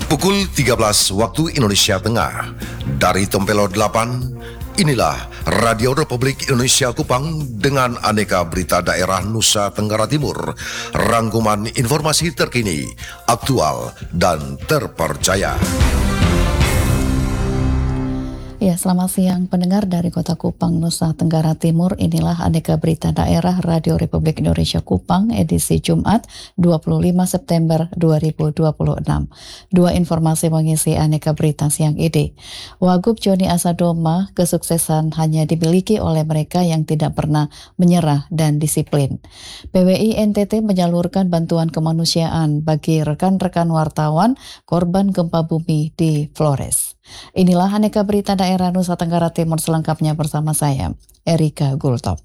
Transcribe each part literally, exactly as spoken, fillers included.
Pukul tiga belas waktu Indonesia Tengah. Dari Tempelo delapan, inilah Radio Republik Indonesia Kupang dengan aneka berita daerah Nusa Tenggara Timur. Rangkuman informasi terkini, aktual, dan terpercaya. Ya, selamat siang pendengar dari Kota Kupang, Nusa Tenggara Timur. Inilah aneka berita daerah Radio Republik Indonesia Kupang edisi Jumat dua puluh lima September dua ribu dua puluh enam. Dua informasi mengisi aneka berita siang ini. Wagub Joni Asadoma, kesuksesan hanya dimiliki oleh mereka yang tidak pernah menyerah dan disiplin. P W I N T T menyalurkan bantuan kemanusiaan bagi rekan-rekan wartawan korban gempa bumi di Flores. Inilah aneka berita daerah Nusa Tenggara Timur selengkapnya bersama saya, Erika Gultop.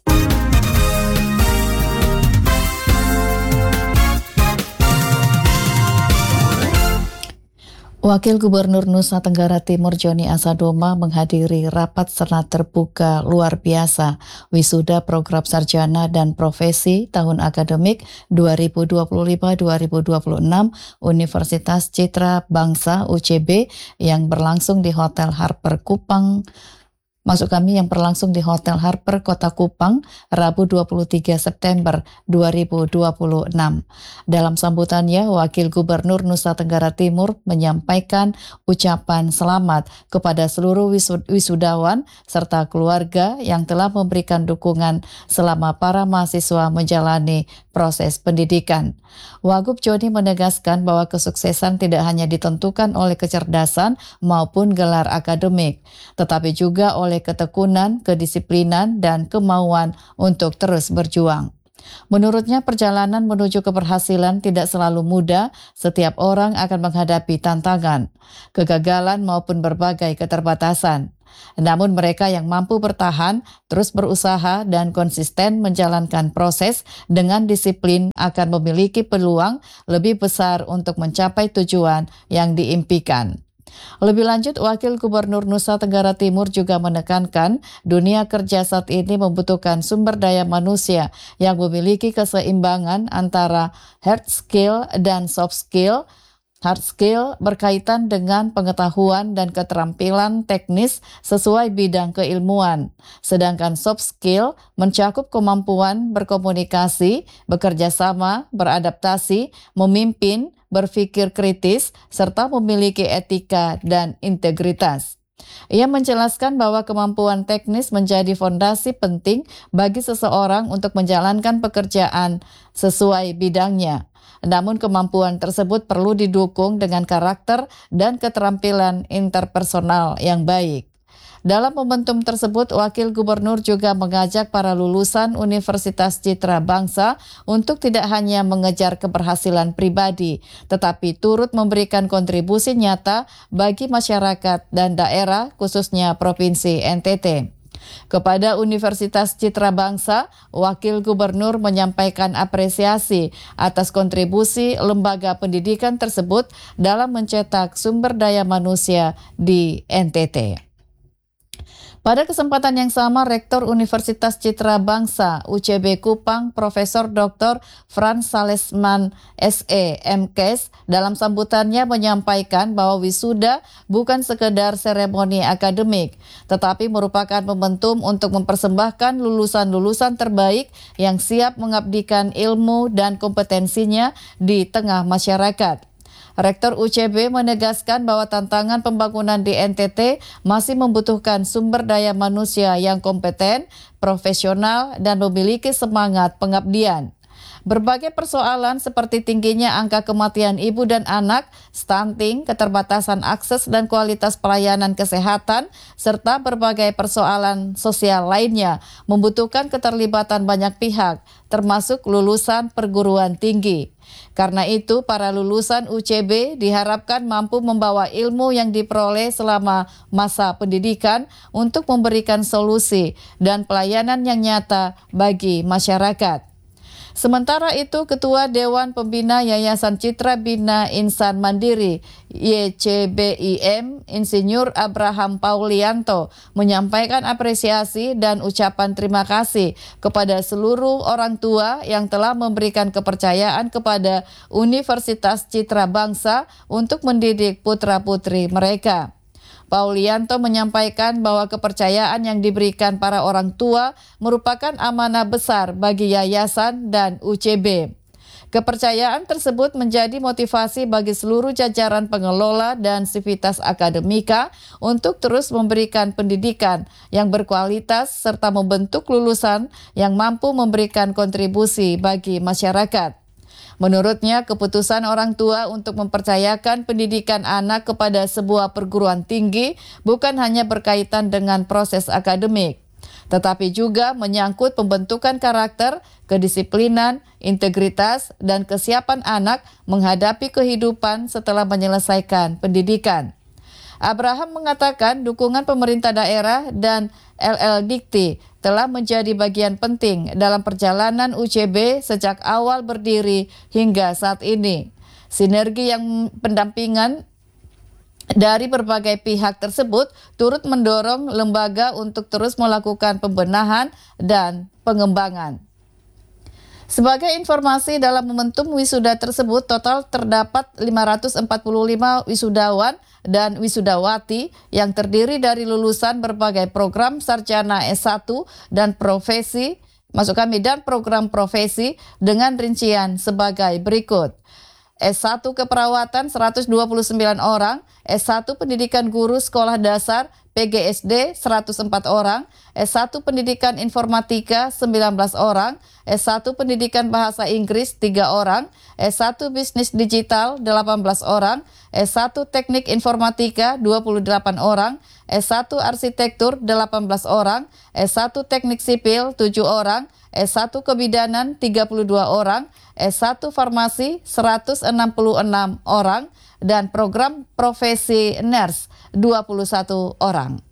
Wakil Gubernur Nusa Tenggara Timur Joni Asadoma menghadiri rapat senat terbuka luar biasa wisuda program sarjana dan profesi tahun akademik dua ribu dua puluh lima dua ribu dua puluh enam Universitas Citra Bangsa U C B yang berlangsung di Hotel Harper Kupang. Maksud kami yang berlangsung di Hotel Harper Kota Kupang, Rabu dua puluh tiga September dua ribu dua puluh enam. Dalam sambutannya, Wakil Gubernur Nusa Tenggara Timur menyampaikan ucapan selamat kepada seluruh wisud- wisudawan serta keluarga yang telah memberikan dukungan selama para mahasiswa menjalani proses pendidikan. Wagub Joni menegaskan bahwa kesuksesan tidak hanya ditentukan oleh kecerdasan maupun gelar akademik, tetapi juga oleh ketekunan, kedisiplinan, dan kemauan untuk terus berjuang. Menurutnya, perjalanan menuju keberhasilan tidak selalu mudah. Setiap orang akan menghadapi tantangan, kegagalan maupun berbagai keterbatasan. Namun mereka yang mampu bertahan, terus berusaha, dan konsisten menjalankan proses dengan disiplin akan memiliki peluang lebih besar untuk mencapai tujuan yang diimpikan. Lebih lanjut, Wakil Gubernur Nusa Tenggara Timur juga menekankan dunia kerja saat ini membutuhkan sumber daya manusia yang memiliki keseimbangan antara hard skill dan soft skill. Hard skill berkaitan dengan pengetahuan dan keterampilan teknis sesuai bidang keilmuan. Sedangkan soft skill mencakup kemampuan berkomunikasi, bekerja sama, beradaptasi, memimpin, berpikir kritis, serta memiliki etika dan integritas. Ia menjelaskan bahwa kemampuan teknis menjadi fondasi penting bagi seseorang untuk menjalankan pekerjaan sesuai bidangnya. Namun kemampuan tersebut perlu didukung dengan karakter dan keterampilan interpersonal yang baik. Dalam momentum tersebut, Wakil Gubernur juga mengajak para lulusan Universitas Citra Bangsa untuk tidak hanya mengejar keberhasilan pribadi, tetapi turut memberikan kontribusi nyata bagi masyarakat dan daerah, khususnya Provinsi N T T. Kepada Universitas Citra Bangsa, Wakil Gubernur menyampaikan apresiasi atas kontribusi lembaga pendidikan tersebut dalam mencetak sumber daya manusia di N T T. Pada kesempatan yang sama, Rektor Universitas Citra Bangsa U C B Kupang, Profesor Doktor Frans Salesman S E M Kes, dalam sambutannya menyampaikan bahwa wisuda bukan sekedar seremoni akademik, tetapi merupakan momentum untuk mempersembahkan lulusan-lulusan terbaik yang siap mengabdikan ilmu dan kompetensinya di tengah masyarakat. Rektor U C B menegaskan bahwa tantangan pembangunan di N T T masih membutuhkan sumber daya manusia yang kompeten, profesional, dan memiliki semangat pengabdian. Berbagai persoalan seperti tingginya angka kematian ibu dan anak, stunting, keterbatasan akses dan kualitas pelayanan kesehatan, serta berbagai persoalan sosial lainnya membutuhkan keterlibatan banyak pihak, termasuk lulusan perguruan tinggi. Karena itu, para lulusan U C B diharapkan mampu membawa ilmu yang diperoleh selama masa pendidikan untuk memberikan solusi dan pelayanan yang nyata bagi masyarakat. Sementara itu, Ketua Dewan Pembina Yayasan Citra Bina Insan Mandiri Y C B I M, Insinyur Abraham Paulianto, menyampaikan apresiasi dan ucapan terima kasih kepada seluruh orang tua yang telah memberikan kepercayaan kepada Universitas Citra Bangsa untuk mendidik putra-putri mereka. Paulianto menyampaikan bahwa kepercayaan yang diberikan para orang tua merupakan amanah besar bagi yayasan dan U C B. Kepercayaan tersebut menjadi motivasi bagi seluruh jajaran pengelola dan sivitas akademika untuk terus memberikan pendidikan yang berkualitas serta membentuk lulusan yang mampu memberikan kontribusi bagi masyarakat. Menurutnya, keputusan orang tua untuk mempercayakan pendidikan anak kepada sebuah perguruan tinggi bukan hanya berkaitan dengan proses akademik, tetapi juga menyangkut pembentukan karakter, kedisiplinan, integritas, dan kesiapan anak menghadapi kehidupan setelah menyelesaikan pendidikan. Abraham mengatakan dukungan pemerintah daerah dan L L Dikti telah menjadi bagian penting dalam perjalanan U C B sejak awal berdiri hingga saat ini. Sinergi yang pendampingan dari berbagai pihak tersebut turut mendorong lembaga untuk terus melakukan pembenahan dan pengembangan. Sebagai informasi, dalam momentum wisuda tersebut total terdapat lima ratus empat puluh lima wisudawan dan wisudawati yang terdiri dari lulusan berbagai program sarjana S satu dan profesi, maksud kami dan program profesi dengan rincian sebagai berikut. S satu Keperawatan seratus dua puluh sembilan orang, S satu Pendidikan Guru Sekolah Dasar P G S D seratus empat orang, S satu Pendidikan Informatika sembilan belas orang, S satu Pendidikan Bahasa Inggris tiga orang, S satu Bisnis Digital delapan belas orang, S satu Teknik Informatika dua puluh delapan orang, S satu Arsitektur delapan belas orang, S satu Teknik Sipil tujuh orang, S satu Kebidanan tiga puluh dua orang, S satu Farmasi seratus enam puluh enam orang, dan program profesi nurse dua puluh satu orang.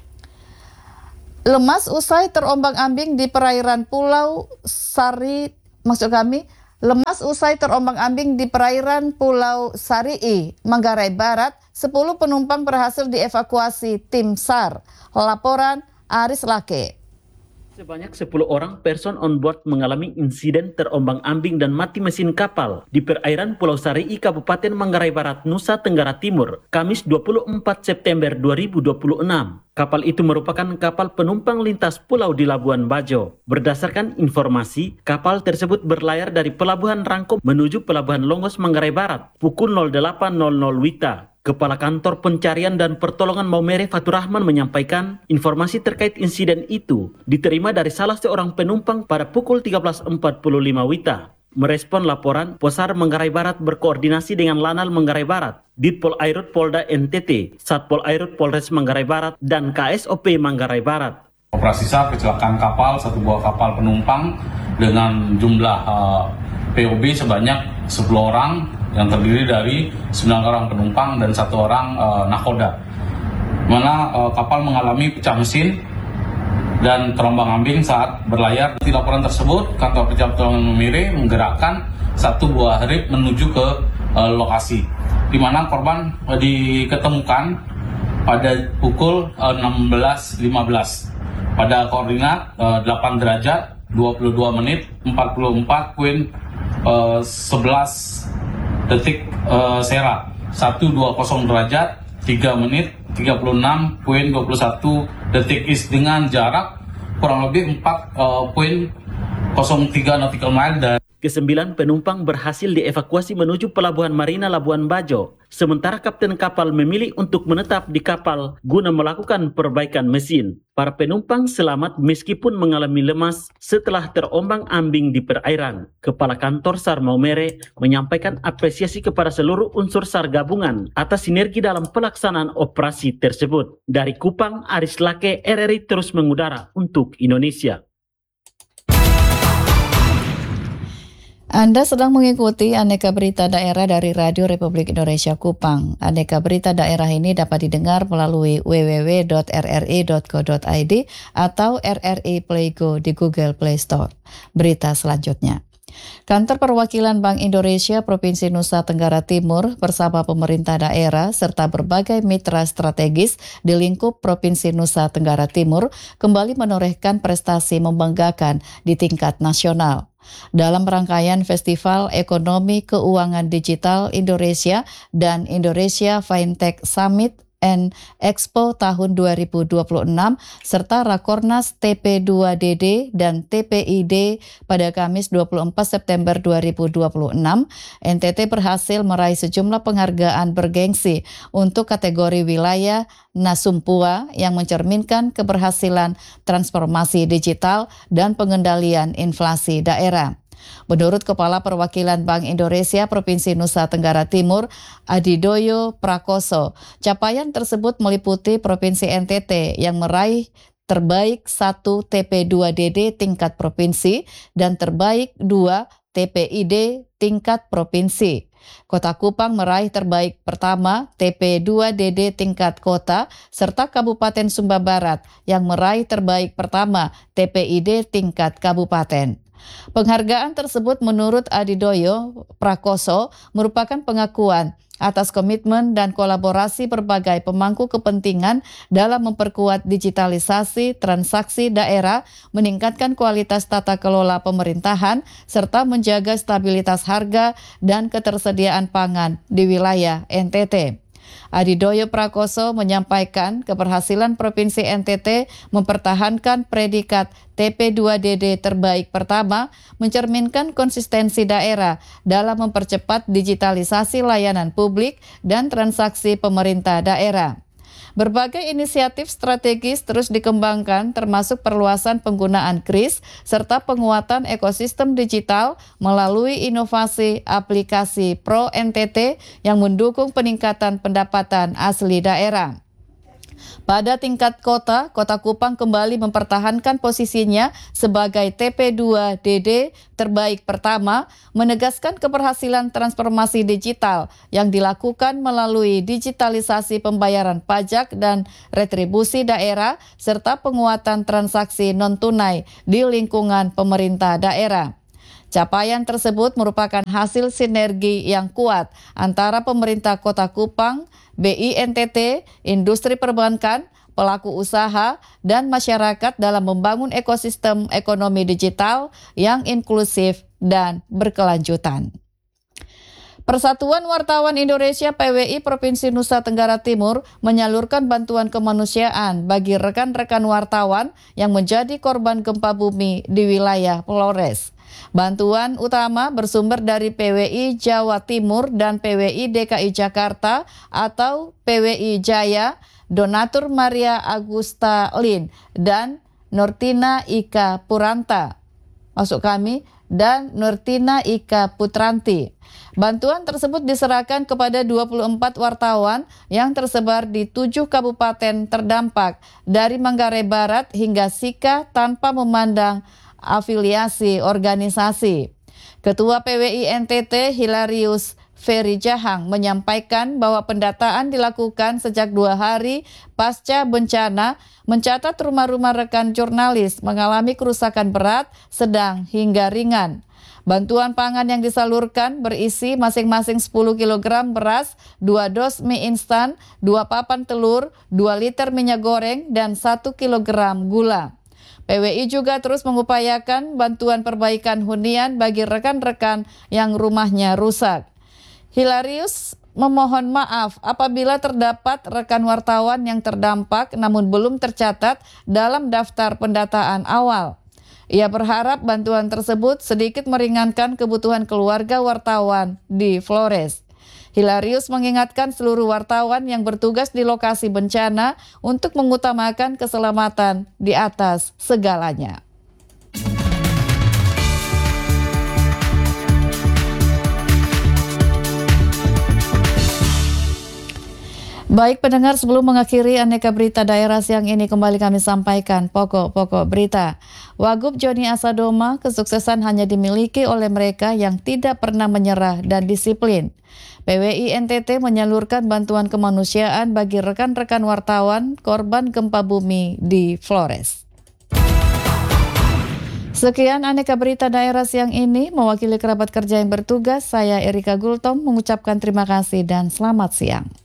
Lemas usai terombang-ambing di perairan Pulau Sari, maksud kami, lemas usai terombang-ambing di perairan Pulau Sarii, Manggarai Barat, sepuluh penumpang berhasil dievakuasi tim S A R. Laporan Aris Lake. Sebanyak sepuluh orang person on board mengalami insiden terombang-ambing dan mati mesin kapal di perairan Pulau Sarii, Kabupaten Manggarai Barat, Nusa Tenggara Timur, Kamis dua puluh empat September dua ribu dua puluh enam. Kapal itu merupakan kapal penumpang lintas pulau di Labuan Bajo. Berdasarkan informasi, kapal tersebut berlayar dari Pelabuhan Rangkom menuju Pelabuhan Longos, Manggarai Barat, pukul delapan nol nol W I T A. Kepala Kantor Pencarian dan Pertolongan Maumere Fatur Rahman menyampaikan informasi terkait insiden itu diterima dari salah seorang penumpang pada pukul tiga belas empat puluh lima W I T A. Merespon laporan, Posar Manggarai Barat berkoordinasi dengan Lanal Manggarai Barat, Ditpol Airut Polda N T T, Satpol Airut Polres Manggarai Barat, dan K S O P Manggarai Barat. Operasi S A R kecelakaan kapal, satu buah kapal penumpang dengan jumlah uh, P O B sebanyak sepuluh orang yang terdiri dari sembilan orang penumpang dan satu orang uh, nakoda. Mana uh, kapal mengalami pecah mesin dan terombang-ambing saat berlayar. Di laporan tersebut, Kantor Pertolongan Maumere menggerakkan satu buah rib menuju ke uh, lokasi, di mana korban uh, diketemukan pada pukul uh, enam belas lima belas pada koordinat uh, delapan derajat dua puluh dua menit empat puluh empat sebelas detik uh, Sera, satu dua nol derajat tiga menit tiga puluh enam dua puluh satu detik Is, dengan jarak kurang lebih empat nol tiga nautical mile. Dan Kesembilan penumpang berhasil dievakuasi menuju Pelabuhan Marina Labuan Bajo, sementara kapten kapal memilih untuk menetap di kapal guna melakukan perbaikan mesin. Para penumpang selamat meskipun mengalami lemas setelah terombang-ambing di perairan. Kepala Kantor S A R Maumere menyampaikan apresiasi kepada seluruh unsur S A R gabungan atas sinergi dalam pelaksanaan operasi tersebut. Dari Kupang, Aris Lake, R R I terus mengudara untuk Indonesia. Anda sedang mengikuti Aneka Berita Daerah dari Radio Republik Indonesia Kupang. Aneka Berita Daerah ini dapat didengar melalui w w w dot r r i dot co dot i d atau R R I Play Go di Google Play Store. Berita selanjutnya. Kantor Perwakilan Bank Indonesia Provinsi Nusa Tenggara Timur bersama pemerintah daerah serta berbagai mitra strategis di lingkup Provinsi Nusa Tenggara Timur kembali menorehkan prestasi membanggakan di tingkat nasional. Dalam rangkaian Festival Ekonomi Keuangan Digital Indonesia dan Indonesia Fintech Summit and Expo tahun dua ribu dua puluh enam serta Rakornas T P dua D D dan T P I D pada Kamis dua puluh empat September dua ribu dua puluh enam, N T T berhasil meraih sejumlah penghargaan bergengsi untuk kategori wilayah Nasumpua yang mencerminkan keberhasilan transformasi digital dan pengendalian inflasi daerah. Menurut Kepala Perwakilan Bank Indonesia Provinsi Nusa Tenggara Timur, Adidoyo Prakoso, capaian tersebut meliputi Provinsi N T T yang meraih terbaik satu T P dua D D tingkat provinsi dan terbaik dua T P I D tingkat provinsi. Kota Kupang meraih terbaik pertama T P dua D D tingkat kota, serta Kabupaten Sumba Barat yang meraih terbaik pertama T P I D tingkat kabupaten. Penghargaan tersebut menurut Adidoyo Prakoso merupakan pengakuan atas komitmen dan kolaborasi berbagai pemangku kepentingan dalam memperkuat digitalisasi transaksi daerah, meningkatkan kualitas tata kelola pemerintahan, serta menjaga stabilitas harga dan ketersediaan pangan di wilayah N T T. Adidoyo Prakoso menyampaikan keberhasilan Provinsi N T T mempertahankan predikat T P dua D D terbaik pertama mencerminkan konsistensi daerah dalam mempercepat digitalisasi layanan publik dan transaksi pemerintah daerah. Berbagai inisiatif strategis terus dikembangkan termasuk perluasan penggunaan kris serta penguatan ekosistem digital melalui inovasi aplikasi Pro N T T yang mendukung peningkatan pendapatan asli daerah. Pada tingkat kota, Kota Kupang kembali mempertahankan posisinya sebagai T P dua D D terbaik pertama, menegaskan keberhasilan transformasi digital yang dilakukan melalui digitalisasi pembayaran pajak dan retribusi daerah, serta penguatan transaksi non-tunai di lingkungan pemerintah daerah. Capaian tersebut merupakan hasil sinergi yang kuat antara pemerintah Kota Kupang, B I N T T, industri perbankan, pelaku usaha, dan masyarakat dalam membangun ekosistem ekonomi digital yang inklusif dan berkelanjutan. Persatuan Wartawan Indonesia P W I Provinsi Nusa Tenggara Timur menyalurkan bantuan kemanusiaan bagi rekan-rekan wartawan yang menjadi korban gempa bumi di wilayah Flores. Bantuan utama bersumber dari P W I Jawa Timur dan P W I D K I Jakarta atau P W I Jaya, Donatur Maria Agusta Lin, dan Nortina Ika Puranta. Masuk kami, dan Nortina Ika Putranti. Bantuan tersebut diserahkan kepada dua puluh empat wartawan yang tersebar di tujuh kabupaten terdampak dari Manggarai Barat hingga Sika tanpa memandang afiliasi organisasi. Ketua P W I N T T Hilarius Ferry Jahang menyampaikan bahwa pendataan dilakukan sejak dua hari pasca bencana, mencatat rumah-rumah rekan jurnalis mengalami kerusakan berat, sedang hingga ringan. Bantuan pangan yang disalurkan berisi masing-masing sepuluh kilogram beras, dua dos mie instan, dua papan telur, dua liter minyak goreng, dan satu kilogram gula. P W I juga terus mengupayakan bantuan perbaikan hunian bagi rekan-rekan yang rumahnya rusak. Hilarius memohon maaf apabila terdapat rekan wartawan yang terdampak namun belum tercatat dalam daftar pendataan awal. Ia berharap bantuan tersebut sedikit meringankan kebutuhan keluarga wartawan di Flores. Hilarius mengingatkan seluruh wartawan yang bertugas di lokasi bencana untuk mengutamakan keselamatan di atas segalanya. Baik pendengar, sebelum mengakhiri Aneka Berita Daerah siang ini, kembali kami sampaikan pokok-pokok berita. Wagub Joni Asadoma, kesuksesan hanya dimiliki oleh mereka yang tidak pernah menyerah dan disiplin. P W I N T T menyalurkan bantuan kemanusiaan bagi rekan-rekan wartawan korban gempa bumi di Flores. Sekian Aneka Berita Daerah siang ini, mewakili kerabat kerja yang bertugas, saya Erika Gultom mengucapkan terima kasih dan selamat siang.